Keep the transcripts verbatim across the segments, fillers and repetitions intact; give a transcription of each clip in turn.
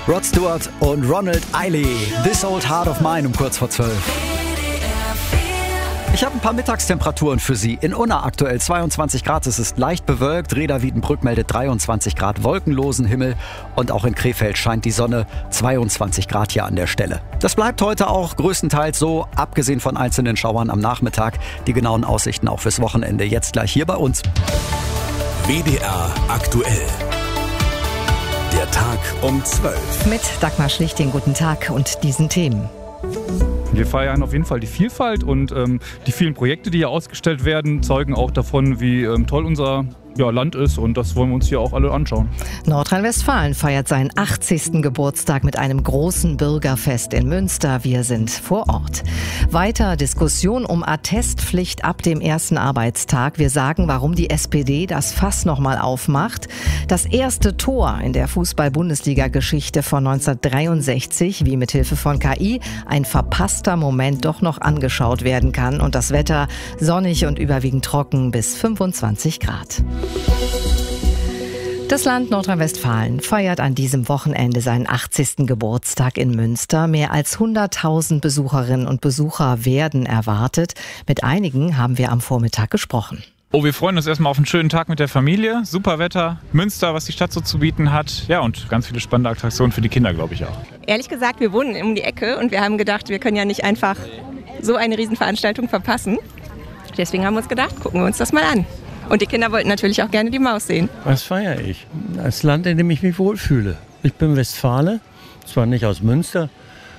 Rod Stewart und Ronald Eiley. This Old Heart of Mine um kurz vor zwölf. Ich habe ein paar Mittagstemperaturen für Sie. In Unna aktuell zweiundzwanzig Grad, es ist leicht bewölkt. Reda-Wiedenbrück meldet dreiundzwanzig Grad, wolkenlosen Himmel. Und auch in Krefeld scheint die Sonne, zweiundzwanzig Grad hier an der Stelle. Das bleibt heute auch größtenteils so, abgesehen von einzelnen Schauern am Nachmittag. Die genauen Aussichten auch fürs Wochenende jetzt gleich hier bei uns. W D R aktuell. Der Tag um zwölf. Mit Dagmar Schlichting, guten Tag und diesen Themen. Wir feiern auf jeden Fall die Vielfalt und ähm, die vielen Projekte, die hier ausgestellt werden, zeugen auch davon, wie ähm, toll unser ja, Land ist, und das wollen wir uns hier auch alle anschauen. Nordrhein-Westfalen feiert seinen achtzigsten Geburtstag mit einem großen Bürgerfest in Münster. Wir sind vor Ort. Weiter Diskussion um Attestpflicht ab dem ersten Arbeitstag. Wir sagen, warum die S P D das Fass nochmal aufmacht. Das erste Tor in der Fußball-Bundesliga-Geschichte von neunzehnhundertdreiundsechzig, wie mit Hilfe von K I ein verpasster Moment doch noch angeschaut werden kann. Und das Wetter sonnig und überwiegend trocken bis fünfundzwanzig Grad. Das Land Nordrhein-Westfalen feiert an diesem Wochenende seinen achtzigsten Geburtstag in Münster. Mehr als hunderttausend Besucherinnen und Besucher werden erwartet. Mit einigen haben wir am Vormittag gesprochen. Oh, wir freuen uns erstmal auf einen schönen Tag mit der Familie. Super Wetter, Münster, was die Stadt so zu bieten hat. Ja, und ganz viele spannende Attraktionen für die Kinder, glaube ich auch. Ehrlich gesagt, wir wohnen um die Ecke und wir haben gedacht, wir können ja nicht einfach so eine Riesenveranstaltung verpassen. Deswegen haben wir uns gedacht, gucken wir uns das mal an. Und die Kinder wollten natürlich auch gerne die Maus sehen. Was feiere ich? Das Land, in dem ich mich wohlfühle. Ich bin Westfale, zwar nicht aus Münster,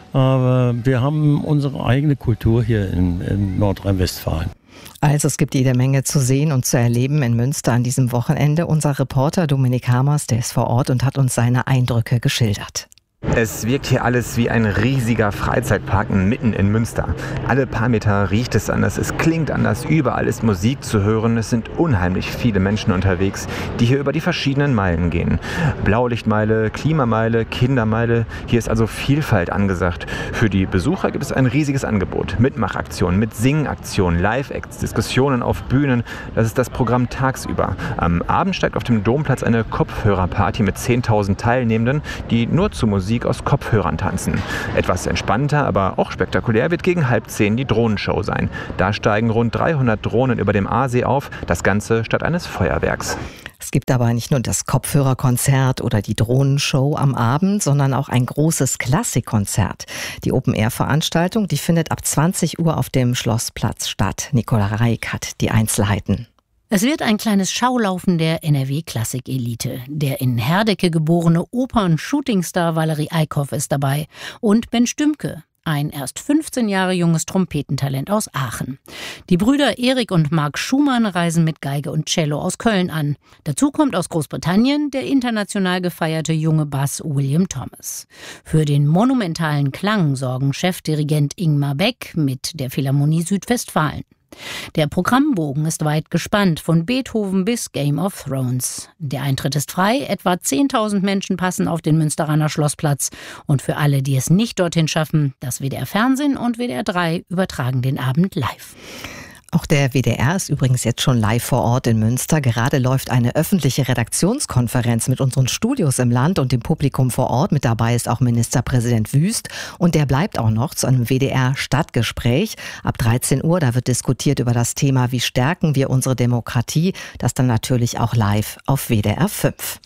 aber wir haben unsere eigene Kultur hier in, in Nordrhein-Westfalen. Also es gibt jede Menge zu sehen und zu erleben in Münster an diesem Wochenende. Unser Reporter Dominik Hamers, der ist vor Ort und hat uns seine Eindrücke geschildert. Es wirkt hier alles wie ein riesiger Freizeitpark mitten in Münster. Alle paar Meter riecht es anders, es klingt anders, überall ist Musik zu hören. Es sind unheimlich viele Menschen unterwegs, die hier über die verschiedenen Meilen gehen. Blaulichtmeile, Klimameile, Kindermeile, hier ist also Vielfalt angesagt. Für die Besucher gibt es ein riesiges Angebot. Mitmachaktionen, mit Singaktionen, Live-Acts, Diskussionen auf Bühnen. Das ist das Programm tagsüber. Am Abend steigt auf dem Domplatz eine Kopfhörerparty mit zehntausend Teilnehmenden, die nur zu Musik aus Kopfhörern tanzen. Etwas entspannter, aber auch spektakulär wird gegen halb zehn die Drohnenshow sein. Da steigen rund dreihundert Drohnen über dem Aasee auf, das Ganze statt eines Feuerwerks. Es gibt aber nicht nur das Kopfhörerkonzert oder die Drohnenshow am Abend, sondern auch ein großes Klassikkonzert. Die Open-Air-Veranstaltung, die findet ab zwanzig Uhr auf dem Schlossplatz statt. Nicola Reik hat die Einzelheiten. Es wird ein kleines Schaulaufen der N R W-Klassik-Elite. Der in Herdecke geborene Opern-Shootingstar Valerie Eickhoff ist dabei und Ben Stümke, ein erst fünfzehn Jahre junges Trompetentalent aus Aachen. Die Brüder Erik und Marc Schumann reisen mit Geige und Cello aus Köln an. Dazu kommt aus Großbritannien der international gefeierte junge Bass William Thomas. Für den monumentalen Klang sorgen Chefdirigent Ingmar Beck mit der Philharmonie Südwestfalen. Der Programmbogen ist weit gespannt, von Beethoven bis Game of Thrones. Der Eintritt ist frei, etwa zehntausend Menschen passen auf den Münsteraner Schlossplatz. Und für alle, die es nicht dorthin schaffen, das W D R Fernsehen und W D R drei übertragen den Abend live. Auch der W D R ist übrigens jetzt schon live vor Ort in Münster. Gerade läuft eine öffentliche Redaktionskonferenz mit unseren Studios im Land und dem Publikum vor Ort. Mit dabei ist auch Ministerpräsident Wüst und der bleibt auch noch zu einem W D R-Stadtgespräch. Ab dreizehn Uhr, da wird diskutiert über das Thema, wie stärken wir unsere Demokratie. Das dann natürlich auch live auf W D R fünf.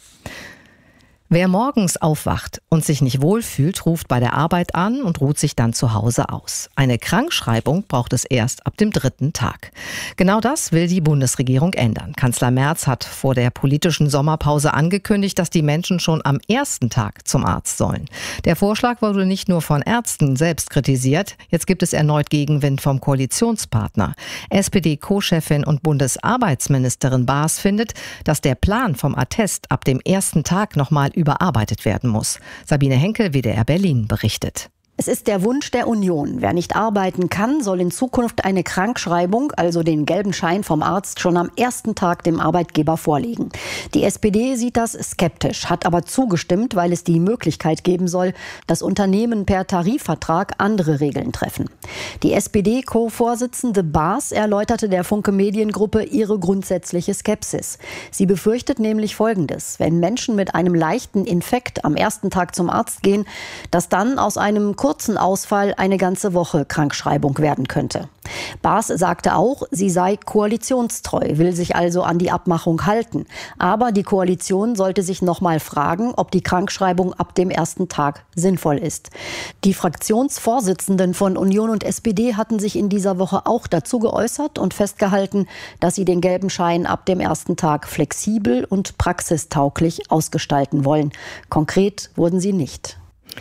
Wer morgens aufwacht und sich nicht wohlfühlt, ruft bei der Arbeit an und ruht sich dann zu Hause aus. Eine Krankschreibung braucht es erst ab dem dritten Tag. Genau das will die Bundesregierung ändern. Kanzler Merz hat vor der politischen Sommerpause angekündigt, dass die Menschen schon am ersten Tag zum Arzt sollen. Der Vorschlag wurde nicht nur von Ärzten selbst kritisiert. Jetzt gibt es erneut Gegenwind vom Koalitionspartner. S P D-Co-Chefin und Bundesarbeitsministerin Baas findet, dass der Plan vom Attest ab dem ersten Tag nochmal überarbeitet werden muss. Sabine Henkel, W D R Berlin, berichtet. Es ist der Wunsch der Union. Wer nicht arbeiten kann, soll in Zukunft eine Krankschreibung, also den gelben Schein vom Arzt, schon am ersten Tag dem Arbeitgeber vorlegen. Die S P D sieht das skeptisch, hat aber zugestimmt, weil es die Möglichkeit geben soll, dass Unternehmen per Tarifvertrag andere Regeln treffen. Die S P D-Co-Vorsitzende Baas erläuterte der Funke Mediengruppe ihre grundsätzliche Skepsis. Sie befürchtet nämlich Folgendes: Wenn Menschen mit einem leichten Infekt am ersten Tag zum Arzt gehen, dass dann aus einem kurzen Ausfall eine ganze Woche Krankschreibung werden könnte. Baas sagte auch, sie sei koalitionstreu, will sich also an die Abmachung halten. Aber die Koalition sollte sich noch mal fragen, ob die Krankschreibung ab dem ersten Tag sinnvoll ist. Die Fraktionsvorsitzenden von Union und S P D hatten sich in dieser Woche auch dazu geäußert und festgehalten, dass sie den gelben Schein ab dem ersten Tag flexibel und praxistauglich ausgestalten wollen. Konkret wurden sie nicht.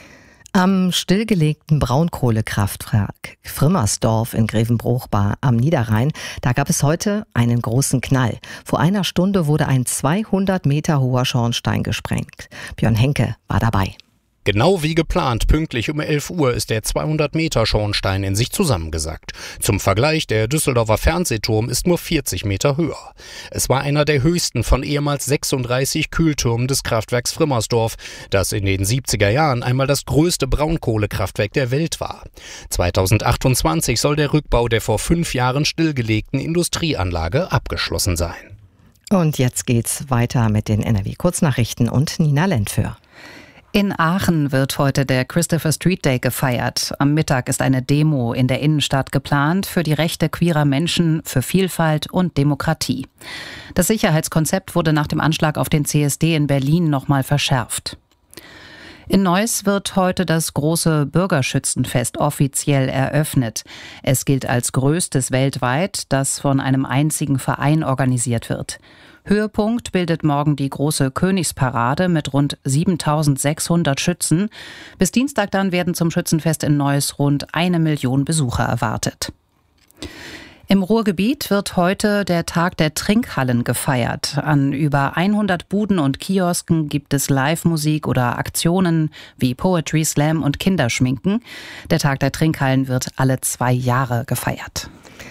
Am stillgelegten Braunkohlekraftwerk Frimmersdorf in Grevenbruch am Niederrhein, da gab es heute einen großen Knall. Vor einer Stunde wurde ein zweihundert Meter hoher Schornstein gesprengt. Björn Henke war dabei. Genau wie geplant, pünktlich um elf Uhr ist der zweihundert Meter Schornstein in sich zusammengesackt. Zum Vergleich, der Düsseldorfer Fernsehturm ist nur vierzig Meter höher. Es war einer der höchsten von ehemals sechsunddreißig Kühltürmen des Kraftwerks Frimmersdorf, das in den siebziger Jahren einmal das größte Braunkohlekraftwerk der Welt war. zweitausendachtundzwanzig soll der Rückbau der vor fünf Jahren stillgelegten Industrieanlage abgeschlossen sein. Und jetzt geht's weiter mit den N R W-Kurznachrichten und Nina Lentföhr. In Aachen wird heute der Christopher Street Day gefeiert. Am Mittag ist eine Demo in der Innenstadt geplant für die Rechte queerer Menschen, für Vielfalt und Demokratie. Das Sicherheitskonzept wurde nach dem Anschlag auf den C S D in Berlin nochmal verschärft. In Neuss wird heute das große Bürgerschützenfest offiziell eröffnet. Es gilt als größtes weltweit, das von einem einzigen Verein organisiert wird. Höhepunkt bildet morgen die große Königsparade mit rund siebentausendsechshundert Schützen. Bis Dienstag dann werden zum Schützenfest in Neuss rund eine Million Besucher erwartet. Im Ruhrgebiet wird heute der Tag der Trinkhallen gefeiert. An über hundert Buden und Kiosken gibt es Live-Musik oder Aktionen wie Poetry Slam und Kinderschminken. Der Tag der Trinkhallen wird alle zwei Jahre gefeiert.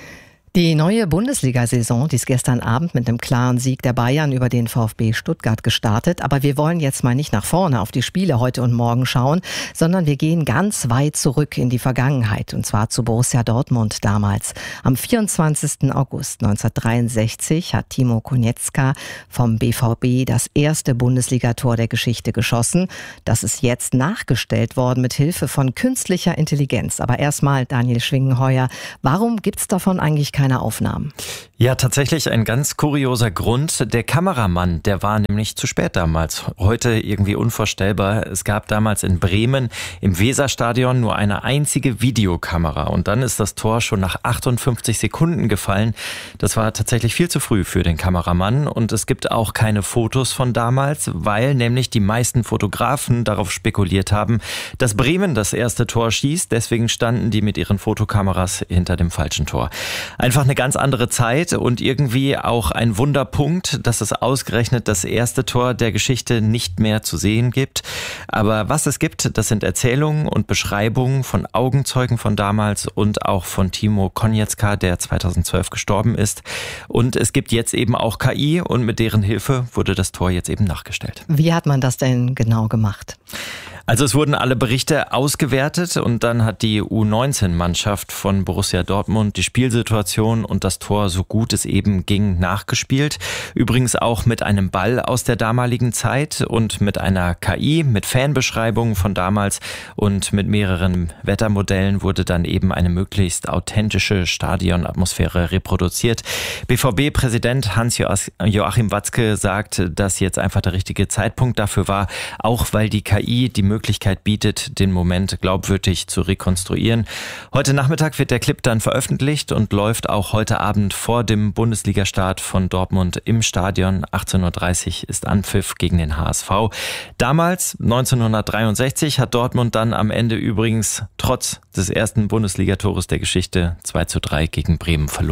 Die neue Bundesliga-Saison, die ist gestern Abend mit einem klaren Sieg der Bayern über den VfB Stuttgart gestartet. Aber wir wollen jetzt mal nicht nach vorne auf die Spiele heute und morgen schauen, sondern wir gehen ganz weit zurück in die Vergangenheit. Und zwar zu Borussia Dortmund damals. Am vierundzwanzigsten August neunzehnhundertdreiundsechzig hat Timo Konietzka vom B V B das erste Bundesligator der Geschichte geschossen. Das ist jetzt nachgestellt worden mit Hilfe von künstlicher Intelligenz. Aber erstmal, Daniel Schwingenheuer, warum gibt's davon eigentlich keine keine Aufnahmen? Ja, tatsächlich ein ganz kurioser Grund. Der Kameramann, der war nämlich zu spät damals. Heute irgendwie unvorstellbar. Es gab damals in Bremen im Weserstadion nur eine einzige Videokamera. Und dann ist das Tor schon nach achtundfünfzig Sekunden gefallen. Das war tatsächlich viel zu früh für den Kameramann. Und es gibt auch keine Fotos von damals, weil nämlich die meisten Fotografen darauf spekuliert haben, dass Bremen das erste Tor schießt. Deswegen standen die mit ihren Fotokameras hinter dem falschen Tor. Einfach eine ganz andere Zeit und irgendwie auch ein Wunderpunkt, dass es ausgerechnet das erste Tor der Geschichte nicht mehr zu sehen gibt. Aber was es gibt, das sind Erzählungen und Beschreibungen von Augenzeugen von damals und auch von Timo Konietzka, der zweitausendzwölf gestorben ist. Und es gibt jetzt eben auch K I und mit deren Hilfe wurde das Tor jetzt eben nachgestellt. Wie hat man das denn genau gemacht? Also es wurden alle Berichte ausgewertet und dann hat die U neunzehn Mannschaft von Borussia Dortmund die Spielsituation und das Tor, so gut es eben ging, nachgespielt. Übrigens auch mit einem Ball aus der damaligen Zeit und mit einer K I, mit Fanbeschreibungen von damals und mit mehreren Wettermodellen wurde dann eben eine möglichst authentische Stadionatmosphäre reproduziert. B V B-Präsident Hans-Joachim Watzke sagt, dass jetzt einfach der richtige Zeitpunkt dafür war, auch weil die K I die Möglichkeit bietet, den Moment glaubwürdig zu rekonstruieren. Heute Nachmittag wird der Clip dann veröffentlicht und läuft auch heute Abend vor dem Bundesligastart von Dortmund im Stadion. achtzehn Uhr dreißig ist Anpfiff gegen den H S V. Damals, neunzehnhundertdreiundsechzig, hat Dortmund dann am Ende übrigens trotz des ersten Bundesligatores der Geschichte zwei zu drei gegen Bremen verloren.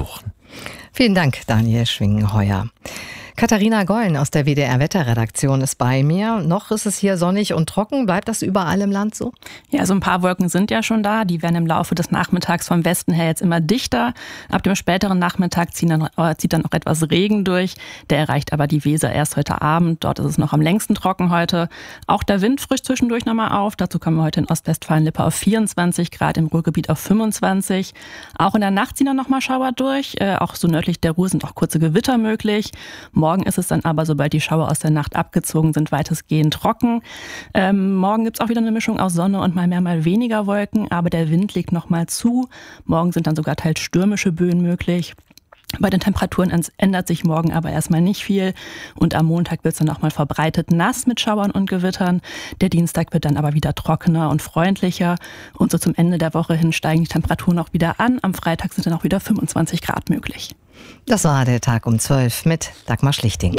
Vielen Dank, Daniel Schwingenheuer. Katharina Gollen aus der W D R-Wetterredaktion ist bei mir. Noch ist es hier sonnig und trocken. Bleibt das überall im Land so? Ja, so ein paar Wolken sind ja schon da. Die werden im Laufe des Nachmittags vom Westen her jetzt immer dichter. Ab dem späteren Nachmittag zieht dann, äh, zieht dann auch etwas Regen durch. Der erreicht aber die Weser erst heute Abend. Dort ist es noch am längsten trocken heute. Auch der Wind frischt zwischendurch nochmal auf. Dazu kommen wir heute in Ostwestfalen-Lippe auf vierundzwanzig Grad, im Ruhrgebiet auf fünfundzwanzig. Auch in der Nacht ziehen dann nochmal Schauer durch. Äh, auch so nördlich der Ruhr sind auch kurze Gewitter möglich. Morgen ist es dann aber, sobald die Schauer aus der Nacht abgezogen sind, weitestgehend trocken. Ähm, morgen gibt es auch wieder eine Mischung aus Sonne und mal mehr, mal weniger Wolken, aber der Wind legt noch mal zu. Morgen sind dann sogar teils stürmische Böen möglich. Bei den Temperaturen ändert sich morgen aber erstmal nicht viel und am Montag wird es dann auch mal verbreitet nass mit Schauern und Gewittern. Der Dienstag wird dann aber wieder trockener und freundlicher und so zum Ende der Woche hin steigen die Temperaturen auch wieder an. Am Freitag sind dann auch wieder fünfundzwanzig Grad möglich. Das war der Tag um zwölf mit Dagmar Schlichting.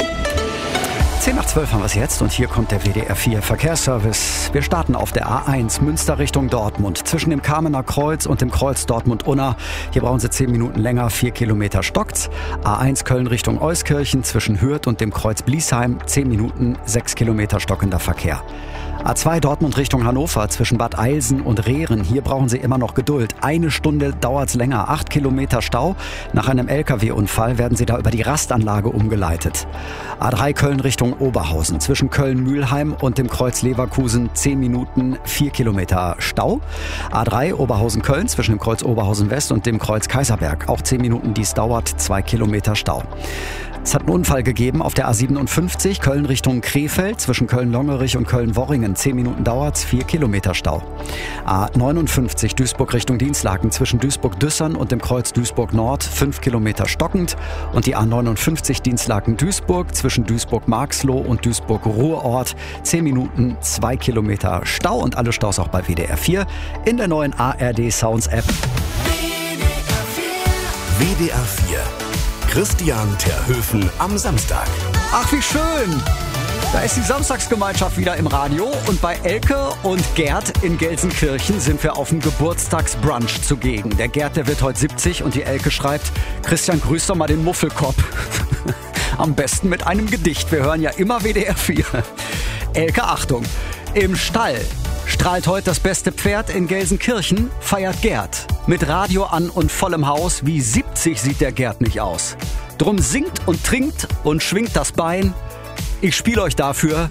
zehn nach zwölf haben wir es jetzt und hier kommt der W D R vier Verkehrsservice. Wir starten auf der A eins Münster Richtung Dortmund. Zwischen dem Kamener Kreuz und dem Kreuz Dortmund-Unna. Hier brauchen Sie zehn Minuten länger, vier Kilometer stockt's. A eins Köln Richtung Euskirchen zwischen Hürth und dem Kreuz Bliesheim. zehn Minuten, sechs Kilometer stockender Verkehr. A zwei Dortmund Richtung Hannover zwischen Bad Eilsen und Rehren. Hier brauchen Sie immer noch Geduld. Eine Stunde dauert's länger. Acht Kilometer Stau. Nach einem L K W-Unfall werden Sie da über die Rastanlage umgeleitet. A drei Köln Richtung Oberhausen. Zwischen Köln-Mühlheim und dem Kreuz Leverkusen zehn Minuten, vier Kilometer Stau. A drei Oberhausen-Köln zwischen dem Kreuz Oberhausen-West und dem Kreuz Kaiserberg. Auch zehn Minuten, dies dauert, zwei Kilometer Stau. Es hat einen Unfall gegeben auf der A siebenundfünfzig, Köln Richtung Krefeld, zwischen Köln-Longerich und Köln-Worringen. Zehn Minuten dauert's, vier Kilometer Stau. A neunundfünfzig, Duisburg Richtung Dienstlaken, zwischen Duisburg-Düssern und dem Kreuz Duisburg-Nord, fünf Kilometer stockend. Und die A neunundfünfzig Dienstlaken-Duisburg, zwischen Duisburg-Marxloh und Duisburg-Ruhrort, zehn Minuten, zwei Kilometer Stau. Und alle Staus auch bei W D R vier in der neuen A R D Sounds App. W D R vier. Christian Terhöfen am Samstag. Ach, wie schön! Da ist die Samstagsgemeinschaft wieder im Radio und bei Elke und Gerd in Gelsenkirchen sind wir auf dem Geburtstagsbrunch zugegen. Der Gerd, der wird heute siebzig und die Elke schreibt, Christian, grüß doch mal den Muffelkopf. Am besten mit einem Gedicht. Wir hören ja immer W D R vier. Elke, Achtung, im Stall strahlt heute das beste Pferd in Gelsenkirchen, feiert Gerd. Mit Radio an und vollem Haus, wie siebzig sieht der Gerd nicht aus. Drum singt und trinkt und schwingt das Bein. Ich spiele euch dafür